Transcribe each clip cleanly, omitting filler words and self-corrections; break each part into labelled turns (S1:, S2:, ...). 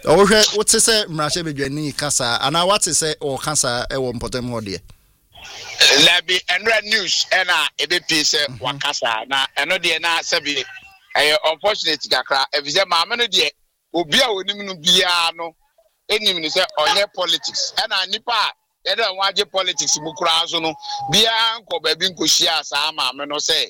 S1: What is say mrashe bedwani kasa ana what is say o kasa e wo mpotem ho de
S2: labi enra news ena ebepi say wakasa na eno de na sabi unfortunate kakra evize maame no de obi a onim no bia no enim ni say onye politics ena nipa e da waje politics mu kura so no bia nko ba bi nkohia sa maame no say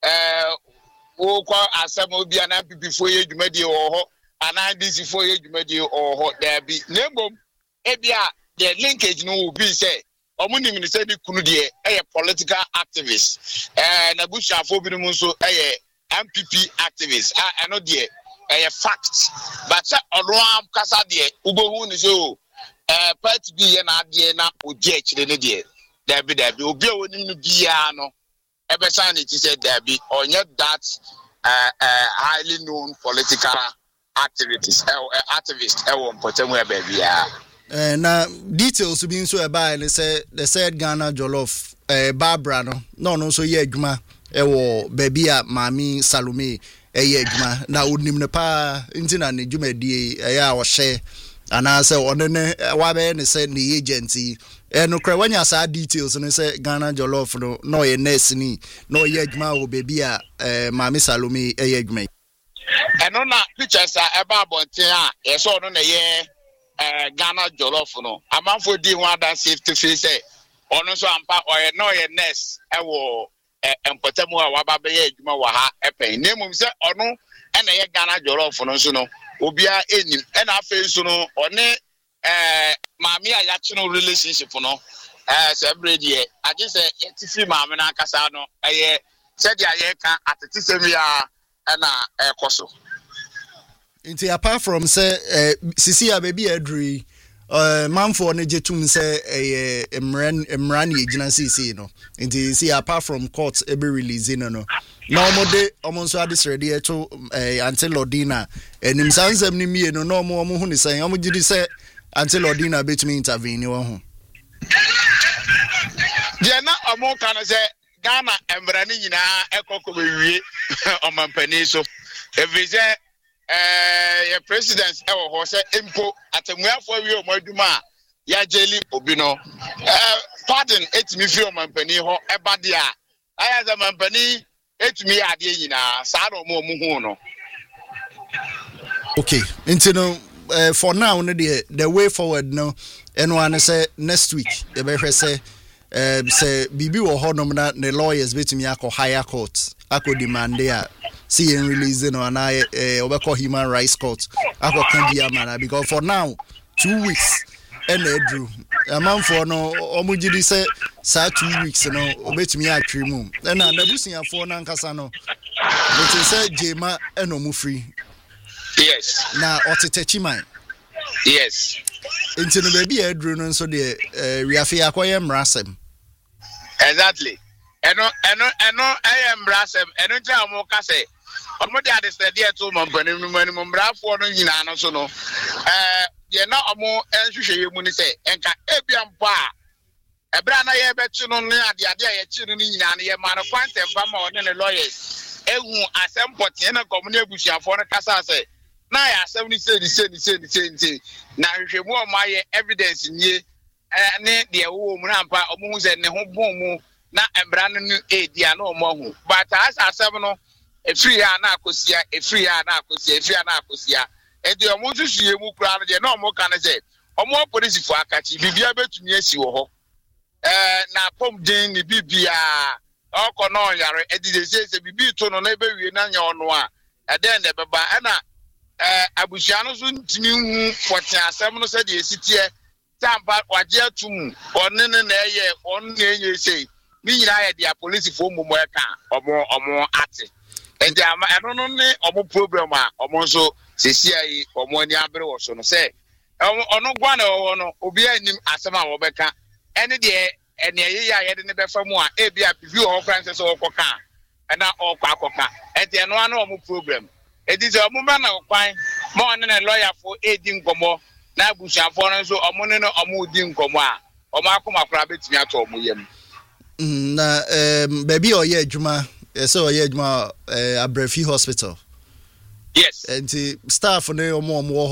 S2: wo kwa asem obi ana pipifo ye dwumadi wo ho ana DC for ye dwumadi wo ho there be nembom ebia the linkage no will be say omunim ni say di kunu de political activist na bushafo bi no so MPP activist eno de fact but ono am kasa de ugohu ni so party bi ye na de na oje akire ne de there be obi a wonim no bia no ebesan ni ti say there be onye that highly known political activities activist mpotamu e ba bia
S1: na details bi nso e ba ni say the said Ghana Jollof Barbara no so ye adwuma wo baby a Mami Salome ye adwuma na onim ne pa ntina ne dwumadie ya wo hye ana say onene wa be ne say ne agency no kra wanya sa details no say Ghana Jollof no ye nurse ni no ye adwuma wo baby a Mami Salome ye adwuma
S2: eno na pictures eba bonten a yeso no na ye Ghana Jollof no amanfo di ho adan safety face say ono so ampa oye no ye nurse ewo empotamu a waba be ye adwuma wa ha epen nemum se ono ena ye Ghana Jollof no so no obia enim ena afa so no one maami a yachi no relationship no se bredi e age se yetifi maami na akasa no eye se dia ye kan atete semia ena ekoso
S1: inti apart from say sisi a baby edri manfo ne jetum say emran ye gina sisi no inti see apart from court e be releasing no na omode omonso adisrede to until Lordina enim sansem ni mie no omo hu ni say omo gidi say until Lordina betumi intervene wo ho
S2: je na omo kan say Ghana emran nyina ekoko bewie omampani so evize your president ewo ho say impo atemuafo wi o maduma ya jeli obi no pardon etimi fi o mampani ho ebade a aya za mampani etimi ade nyina sa na omo hu no
S1: okay into no for now no the way forward no eno an say next week e be hwe say bibi wo ho no na the lawyers betimi akọ higher court akọ demand there see and release no and I obeko human rights court akọ kan dia man because for now 2 weeks and edru amount for no omugidi say sa 2 weeks no obetumi atwe mu na nabusiafo na nkasa no it say jema enomu free
S2: yes
S1: na otetachi man
S2: yes
S1: into no baby edru no so de riafi akoye mrasem
S2: exactly eno mrasem eno ja mo ka say omo de adestede to mampani no mani mbrafo no nyina no so no ye na omo enhwehwe ye mu ni say enka ebia mpo a ebra na ye bechi no ne ade a ye chi no nyina no ye ma no kwantempa ma one ne lawyers ehu asempoti na komune abusuafo no kasa say na ya asem ni say na hwehwemu o ma ye evidence nie ne de wo mu na mpa omo hu say ne ho bom mu na ebra no edia na omo hu but as asem no efiri ya na akosia edi omo nsusu ye mu kura no je na omo kan je omo police fo akachi bibia betumi asi wo ho na pom din ni bibia okọ na onyare edi de se bibi to no na ebe wie na nya ono a eden de beba na abusua no so ntimi hu fote asem no se de esitie tampa waje atum onne na eye onne enye sei ni nyira ye dia police fo mumo e ka omo ate enti ama eno no ne omo problem a omo nso sesi ayi omo ani abere wo so no se ono gwa na wo no obi anim asem a wo beka ene de ene ye ya ye de ne befa mu a ebia bibi wo francis wo koka na okwa enti eno ana omo problem edi se omo ba na kwan ma one ne lawyer fo edi nkomo na abusuafo no so omo ne no omo di nkomo a omo akoma kra betimi ato omo yam
S1: na baby oye adwuma so oye adwuma Abrafi hospital
S2: yes
S1: enti staff ne omo